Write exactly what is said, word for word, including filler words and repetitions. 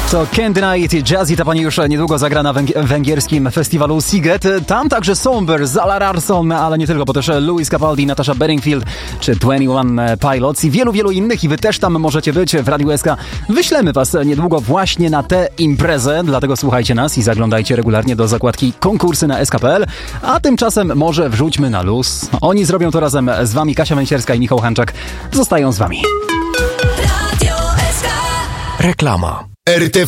To Can't Deny It, Jazzy ta pani już niedługo zagra na węg- węgierskim festiwalu Sziget. Tam także Somber, Zala Larsson, ale nie tylko, bo też Louis Capaldi, Natasha Bedingfield czy dwadzieścia jeden Pilots i wielu, wielu innych i wy też tam możecie być w Radiu S K. Wyślemy was niedługo właśnie na tę imprezę, dlatego słuchajcie nas i zaglądajcie regularnie do zakładki konkursy na S K kropka P L, a tymczasem może wrzućmy na luz. Oni zrobią to razem z wami, Kasia Węsierska i Michał Hanczak zostają z wami. Reklama. R T